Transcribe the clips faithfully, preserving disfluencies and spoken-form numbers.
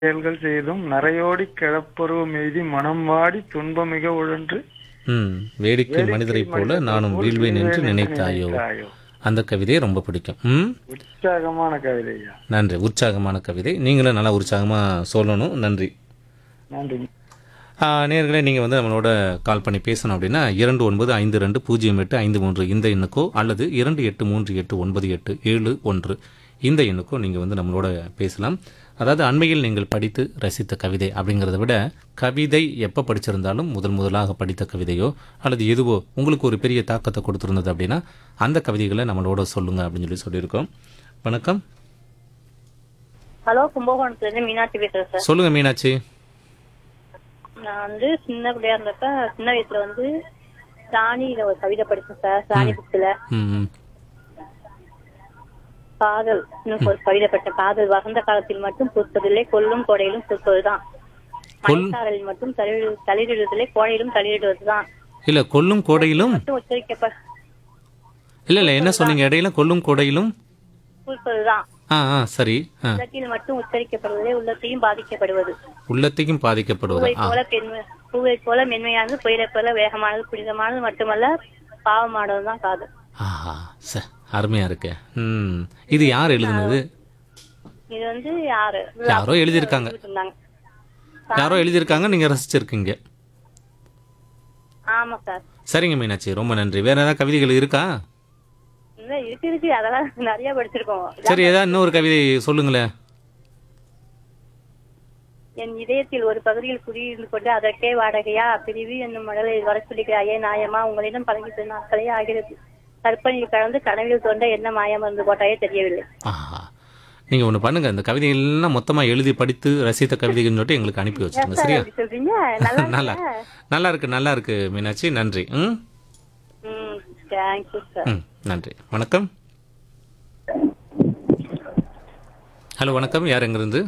செயல்கள் செய்தும் நரையோடிக் கிளப்பருவம் எய்தி மனம் வாடித் துன்பமிக உழன்று ம் வேடிக்கை வேடிக்கை மனிதரைப் போல மனிதரைப் நானும் போல் வீழ்வேன் என்று வீழ்வேன் என்று நினைத்தாயோ. நினைத்தாயோ. அந்த கவிதையை ரொம்ப பிடிக்கும். ம் உற்சாகமான கவிதையா. நன்றி. உற்சாகமான கவிதை. நீங்களும் நல்லா உற்சாகமாக சொல்லணும். நன்றி. நன்றி. ஆ, நேயர்களே, நீங்கள் வந்து நம்மளோட கால் பண்ணி பேசணும் அப்படின்னா இரண்டு ஒன்பது ஐந்து ரெண்டு பூஜ்ஜியம் எட்டு ஐந்து மூன்று இந்த எண்ணுக்கோ அல்லது இரண்டு எட்டு மூன்று எட்டு ஒன்பது எட்டு ஏழு ஒன்று இந்த எண்ணுக்கோ நீங்கள் வந்து நம்மளோட பேசலாம். அதாவது அண்மையில் நீங்கள் படித்து ரசித்த கவிதை அப்படிங்கிறத விட கவிதை எப்போ படிச்சிருந்தாலும் முதல் முதலாக படித்த கவிதையோ அல்லது எதுவோ உங்களுக்கு ஒரு பெரிய தாக்கத்தை கொடுத்துருந்தது அப்படின்னா அந்த கவிதைகளை நம்மளோட சொல்லுங்க அப்படின்னு சொல்லி சொல்லியிருக்கோம். வணக்கம். ஹலோ, கும்பகோணத்துல இருந்து மீனாட்சி பேசுறேன் சார். சொல்லுங்க மீனாட்சி. நான் வந்து சின்ன பிள்ளையா இருந்தப்ப சின்ன வயசுல வந்து ராணியில ஒரு கவிதை படிச்சேன் சார். ராணி புக்ல ம் ம் காதல் இன்னும் ஒரு கவிதை படிச்சேன். காதல் வசந்த காலத்தில் மட்டும் பூப்பதில்லை, கொல்லும் கோடையிலும் பூப்பதுதான். கொல் மழைக்காரலில் மட்டும் தளிர் தளிரிடுவதில்லை, கோடையிலும் தளிரிடுவதுதான். இல்லை கொல்லும் கோடையிலும் மட்டும் உச்சரிக்கப்ப இல்லை இல்லை என்ன சொன்னீங்க இடையில? கொல்லும் கோடையிலும் பூப்பதுதான். ஆ ஆ சரி. ஆ உள்ளத்தில் மட்டும் உச்சரிக்கப்படுவதில்லை, உள்ளத்தையும் பாதிக்கப்படுவது. உள்ளத்தையும் பாதிக்கப்படுவது. பூவை ஆ போல பெண்மை பூவை போல மென்மையானது, புயலை போல வேகமானது, புனிதமானது மட்டுமல்ல பாவமானதுதான் காதல். ஆஹா ச அருமையா இருக்கு. ம் இது யார் எழுதுனது? இது வந்து யாரு யாரோ எழுதியிருக்காங்க. இருந்தாங்க. யாரோ எழுதியிருக்காங்க, நீங்க ரசிச்சிருக்கீங்க. ஆமா சார். சரிங்க மீனாட்சி, ரொம்ப நன்றி. வேற ஏதாவது கவிதைகள் இருக்கா? இல்ல, இருக்கு இருக்கு அதெல்லாம் நிறைய படிச்சிருக்கோம். சரி, ஏதாவது இன்னொரு கவிதை சொல்லுங்களேன். என் இதயத்தில் ஒரு பகுதியில் குடியிருந்து கொண்டு அதற்கே வாடகையா பிரிவு என்னும் மடலை வர சொல்லிக்கிறாயே நாயமா, உங்களிடம் பழகி நாட்களே ஆகிறது. கற்பனையில் கலந்து கனவில் தோன்ற என்ன மாயம் இருந்து போட்டாயே தெரியவில்லை. ஆஹா, நீங்க ஒண்ணு பண்ணுங்க, இந்த கவிதைகள்லாம் மொத்தமா எழுதி படித்து ரசித்த கவிதைகள்னு சொல்லிட்டு எங்களுக்கு அனுப்பி வச்சிருங்க. சரியா? அப்படி சொல்றீங்க. நல்லா நல்லா நல்லா இருக்கு நல்லா இருக்கு மீனாட்சி. நன்றி. ம் ம் தேங்க்யூ சார். ம் நன்றி. வணக்கம். ஹலோ வணக்கம். யார் எங்கிருந்து?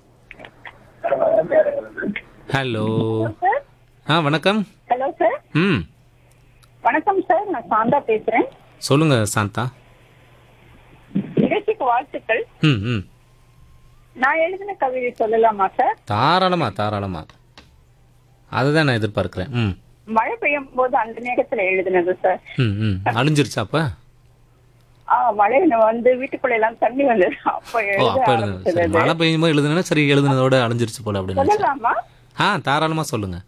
ஹலோ. ஆ வணக்கம். Hello sir. ம் வணக்கம் சார், நான் சாந்தா பேசுறேன். சொல்லுங்க சாந்தா. நிகழ்ச்சிக்கு வாழ்த்துக்கள். ம் ம் நான் எழுதின கவிதை சொல்லலாமா சார்? தாராளமா தாராளமா, அதுதான் நான் எதிர்பார்க்கிறேன். ம் மழை பெய்யும் போது அந்த நேரத்துல எழுதினது சார். ம் ம் அழிஞ்சிருச்சா அப்ப? ஆ மழை வந்து வீட்டுக்குள்ள எல்லாம் தண்ணி வந்தது. அப்ப ஓ எழுத அப்ப எழுதுனது. சரி, ஆரம்பிச்சது. மழை பெய்யும் போது எழுதுனா சரி, எழுதுனதோட அழிஞ்சிருச்சு போல அப்படின்னு நினைச்சேன். சொல்லலாமா? ஆ தாராளமா சொல்லுங்க.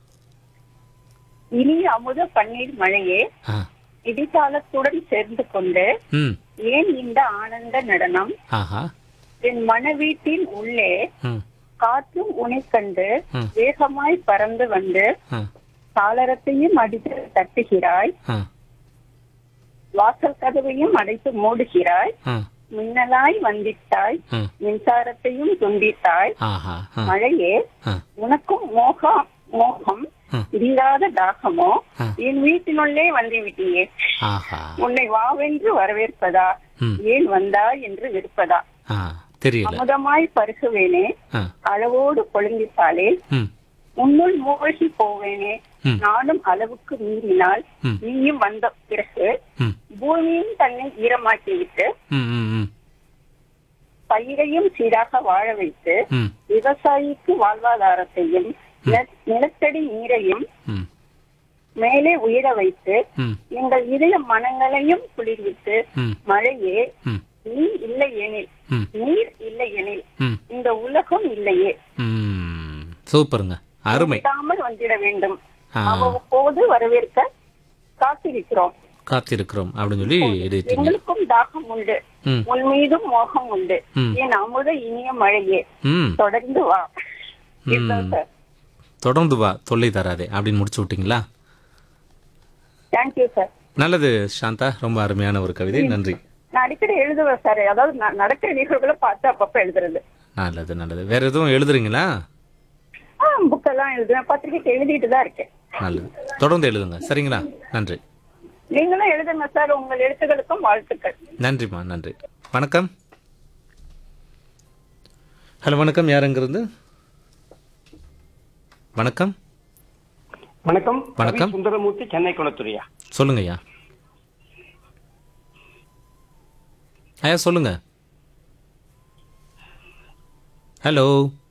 இனிய அமுத பன்னீர் மழையே, ஆ இடிசாலத்துடன் சேர்ந்து கொண்டு ம் ஏன் இந்த ஆனந்த நடனம்? ஆஹா என் மனவீட்டின் உள்ளே ம் காற்றும் உனை கண்டு ம். வேகமாய் பறந்து வந்து ஆ சாளரத்தையும் அடித்து தட்டுகிறாய், ஆ வாசல் கதவையும் அடைத்து மூடுகிறாய், ஆ மின்னலாய் வந்திட்டாய், ம். மின்சாரத்தையும் துண்டித்தாய். ஆஹா ஆ மழையே, ஆ உனக்கும் மோகம் மோகம் ம். இல்லாத தாகமோ, ஆ. என் வீட்டினுள்ளே வந்து விட்டியே. ஆஹா உன்னை வாவென்று வரவேற்பதா, ம். ஏன் வந்தாய் என்று விற்பதா? ஆ தெரியல. அமுதமாய் பருகுவேனே, ஆ அளவோடு கொழுந்தித்தாலே, ம் உன்னுள் மூழ்கி போவேனே. ம். நானும் அளவுக்கு மீறினால் ம். நீயும் வந்த பிறகு ம் பூமியும் தன்னை ஈரமாக்கிவிட்டு ம் ம் ம் பயிரையும் சீராக வாழ வைத்து ம் விவசாயிக்கு வாழ்வாதாரத்தையும் நில- நிலத்தடி நீரையும் ம் மேலே உயர வைத்து ம் எங்கள் இதய மனங்களையும் குளிர்வித்து, ம் மழையே, ம் நீ இல்லை எனில், ம் நீர் இல்லை எனில் ம் இந்த உலகம் இல்லையே. ம் சூப்பருங்க, அருமை. விடாமல் வந்திட வேண்டும். ஆ. அவ்வப்போது வரவேற்க காத்திருக்கிறோம். காத்திருக்கிறோம் அப்படின்னு சொல்லி எழுதிட்டீங்க. எங்களுக்கும் தாகம் உண்டு, ம் உன் மீதும் மோகம் உண்டு. ம். என் அமுத இனிய மழையே, ம் தொடர்ந்து வா. ம். இதுதான் சார். தொடர்ந்து வா, தொல்லை தராதே அப்படின்னு முடிச்சு விட்டீங்களா? Thank you sir. நல்லது சாந்தா, ரொம்ப அருமையான ஒரு கவிதை. நன்றி. நான் அடிக்கடி எழுதுவேன் சார். அதாவது ந- நடக்கிற நிகழ்வுகளை பார்த்து அப்பப்ப எழுதுறது. நல்லது நல்லது. வேற எதுவும் எழுதுறீங்களா? ஆ, புக்கெல்லாம் எழுதுவேன், பத்திரிகைக்கு எழுதிட்டு தான் இருக்கேன். நல்லது, தொடர்ந்து எழுதுங்க. சரிங்களா? நன்றி. நீங்களும் எழுதுங்க சார். உங்கள் எழுத்துக்களுக்கும் வாழ்த்துக்கள். நன்றிம்மா, நன்றி. வணக்கம். ஹலோ வணக்கம். யார் எங்கிருந்து? வணக்கம். வணக்கம். வணக்கம். ரவி சுந்தரமூர்த்தி, சென்னை குளத்துறையா. சொல்லுங்க ஐயா. ஐயா சொல்லுங்க. ஹலோ.